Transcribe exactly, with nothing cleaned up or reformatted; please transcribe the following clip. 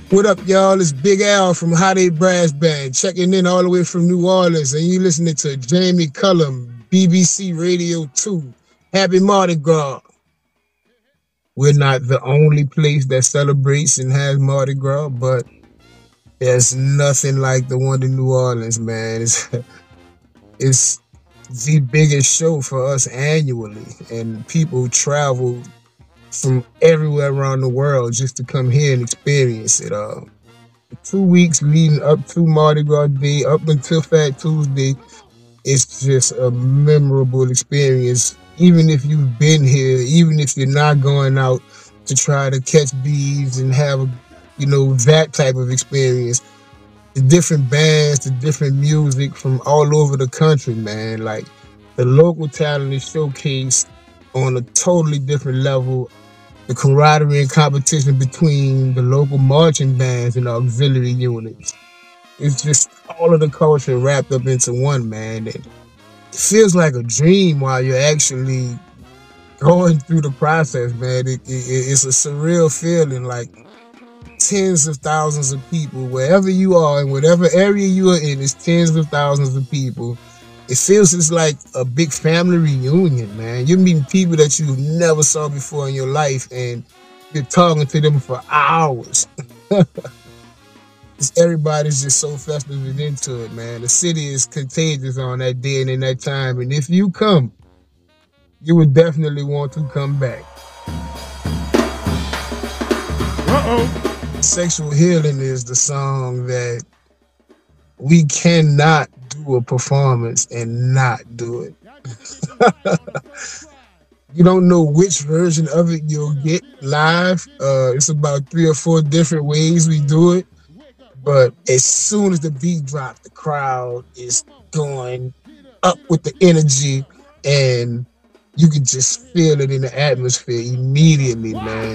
What up, y'all? It's Big Al from Hot eight Brass Band, checking in all the way from New Orleans, and you listening to Jamie Cullum, B B C Radio two. Happy Mardi Gras. We're not the only place that celebrates and has Mardi Gras, but there's nothing like the one in New Orleans, man. It's, it's the biggest show for us annually, and people travel from everywhere around the world just to come here and experience it. Uh, two weeks leading up to Mardi Gras Day, up until Fat Tuesday, it's just a memorable experience. Even if you've been here, even if you're not going out to try to catch bees and have, you know, that type of experience, the different bands, the different music from all over the country, man. Like, the local talent is showcased on a totally different level. The camaraderie and competition between the local marching bands and auxiliary units. It's just all of the culture wrapped up into one, man. And it feels like a dream while you're actually going through the process, man. It, it, it's a surreal feeling, like tens of thousands of people, wherever you are, in whatever area you are in, it's tens of thousands of people. It feels just like a big family reunion, man. You're meeting people that you never saw before in your life, and you're talking to them for hours. Everybody's just so festive and into it, man. The city is contagious on that day and in that time, and if you come, you would definitely want to come back. Uh-oh. Sexual Healing is the song that we cannot do a performance and not do it. You don't know which version of it you'll get live. Uh, it's about three or four different ways we do it. But as soon as the beat drops, the crowd is going up with the energy, and you can just feel it in the atmosphere immediately, man.